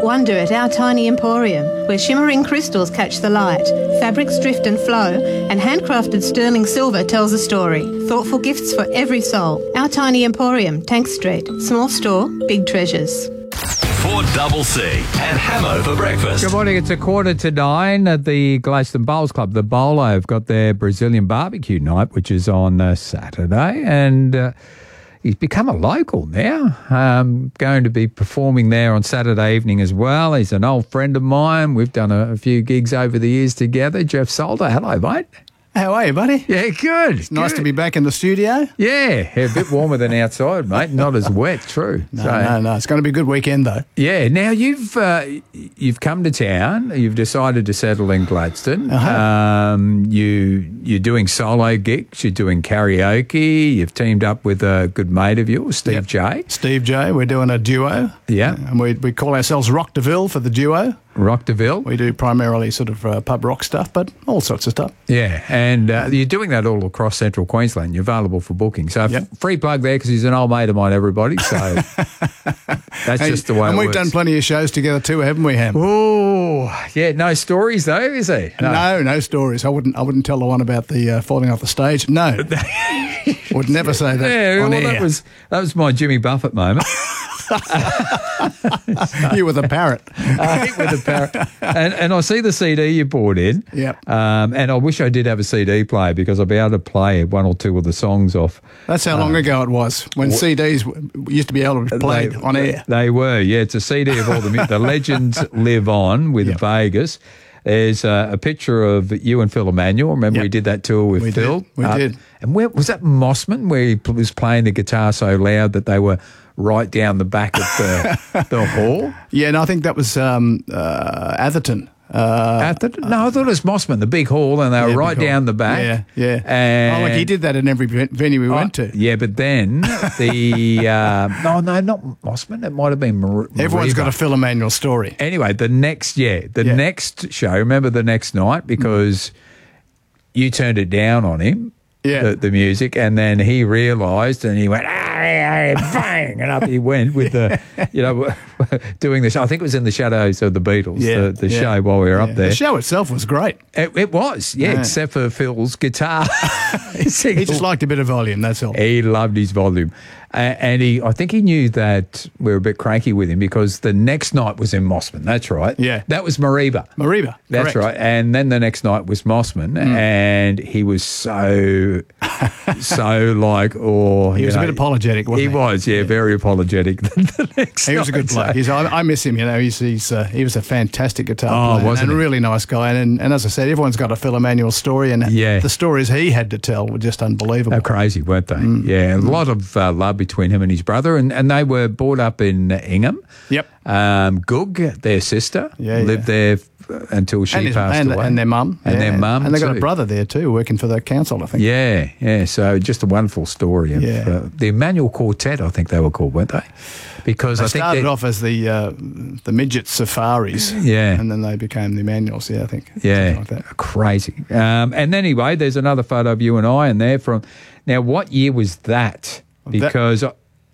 Out wonder at our tiny emporium, where shimmering crystals catch the light, fabrics drift and flow, and handcrafted sterling silver tells a story. Thoughtful gifts for every soul. Our tiny emporium, Tank Street. Small store, big treasures. 4CC and Hamo for breakfast. Good morning. It's 8:45 at the Gladstone Bowls Club. The Bowler have got their Brazilian barbecue night, which is on Saturday, and he's become a local now. Going to be performing there on Saturday evening as well. He's an old friend of mine. We've done a few gigs over the years together. Jeff Solder. Hello, mate. How are you, buddy? Yeah, good. It's nice to be back in the studio. Yeah, a bit warmer than outside, mate. Not as wet, true. No. It's going to be a good weekend, though. Yeah. Now, you've come to town. You've decided to settle in Gladstone. You're doing solo gigs. You're doing karaoke. You've teamed up with a good mate of yours, Steve J. Steve J. We're doing a duo. Yeah. And we call ourselves Rock DeVille for the duo. Rock DeVille. We do primarily sort of pub rock stuff, but all sorts of stuff. Yeah, and you're doing that all across central Queensland. You're available for booking. So free plug there because he's an old mate of mine, everybody. So that's just the way it works. And we've done plenty of shows together too, haven't we, Ham? Oh, yeah. No stories though, is he? No stories. I wouldn't tell the one about the falling off the stage. No. Would never say that on air. That was my Jimmy Buffett moment. You were the parrot. With the parrot. And I see the CD you brought in. Yep. And I wish I did have a CD player because I'd be able to play one or two of the songs off. That's how long ago it was when CDs used to be able to be played on air. They were, yeah. It's a CD of all the legends live on with Vegas. There's a picture of you and Phil Emmanuel. Remember we did that tour with Phil? We did. And where was that Mossman, where he was playing the guitar so loud that they were right down the back of the hall? Yeah, and I think that was Atherton. Atherton? No, I thought it was Mossman, the big hall, and they were right down the back. Yeah. And he did that in every venue we went to. Yeah, but then the no, not Mossman. It might have been Everyone's got a Phil Emmanuel story. Anyway, the next show. Remember the next night because you turned it down on him. Yeah, the music, and then he realised, and he went, bang, and up he went with the, doing the show. I think it was in the Shadows of the Beatles, the show while we were up there. The show itself was great. It was, except for Phil's guitar. He just liked a bit of volume, that's all. He loved his volume. And I think he knew that we were a bit cranky with him because the next night was in Mossman. That's right. Yeah. That was Mariba. That's correct. right. And then the next night was Mossman, and he was so like, he was a bit apologetic, wasn't he? He was, very apologetic. The next he was a good bloke. I miss him. He was a fantastic guitar player, wasn't and he? a really nice guy. And as I said, everyone's got a Phil Emmanuel story, and the stories he had to tell were just unbelievable. They're crazy, weren't they? Yeah, a lot of love between him and his brother, and they were brought up in Ingham. Yep. Goog, their sister, lived there until she passed away. And their mum. And their mum, and they got a brother there too, working for the council, I think. Yeah. So just a wonderful story. Of, the Emmanuel Quartet, I think they were called, weren't they? Because they I think started off as the Midget Safaris. And then they became the Emmanuels, I think. Yeah, like that. Crazy. And anyway, there's another photo of you and I in there from... Now, what year was that? Because...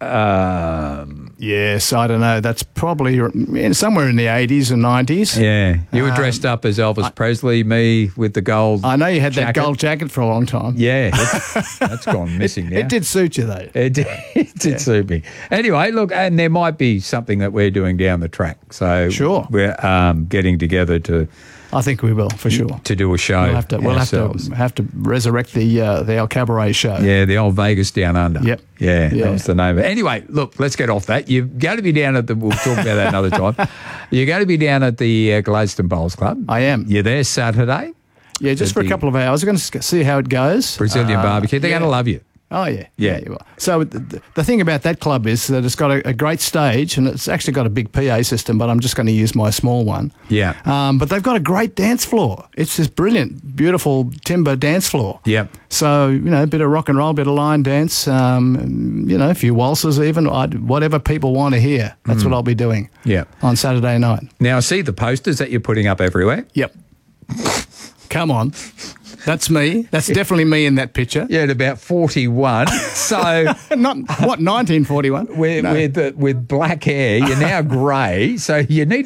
yes, I don't know. That's probably somewhere in the 80s and 90s. Yeah. You were dressed up as Elvis Presley, me with the gold I know you had that gold jacket for a long time. Yeah, that's gone missing now. It did suit you, though. It did suit me. Anyway, look, and there might be something that we're doing down the track. So sure. We're getting together to... I think we will, for sure. To do a show. We'll have to resurrect the El Cabaret show. Yeah, the old Vegas Down Under. Yep. Yeah, that was the name of it. Anyway, look, let's get off that. You're going to be down at we'll talk about that another time. You're going to be down at the Gladstone Bowls Club. I am. You're there Saturday. Yeah, just for a couple of hours. We're going to see how it goes. Brazilian barbecue. They're going to love you. Oh, yeah. So the thing about that club is that it's got a great stage, and it's actually got a big PA system, but I'm just going to use my small one. Yeah. But they've got a great dance floor. It's this brilliant, beautiful timber dance floor. Yeah. So, a bit of rock and roll, a bit of line dance, a few waltzes even, whatever people want to hear. That's what I'll be doing on Saturday night. Now, I see the posters that you're putting up everywhere. Yep. Come on. That's me. That's definitely me in that picture. Yeah, at about 41. So not 1941. With black hair, you're now grey. So you need